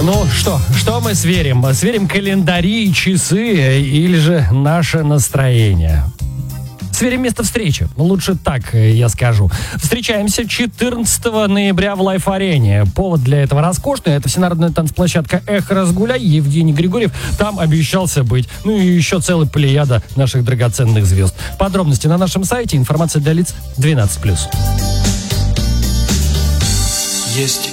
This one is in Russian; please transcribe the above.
Ну что мы сверим? Сверим календари, часы или же наше настроение? Сверим место встречи. Лучше так я скажу. Встречаемся 14 ноября в Лайф-арене. Повод для этого роскошный. Это всенародная танцплощадка «Эхо Разгуляй». Евгений Григорьев там обещался быть. Ну и еще целая плеяда наших драгоценных звезд. Подробности на нашем сайте. Информация для лиц 12+. Есть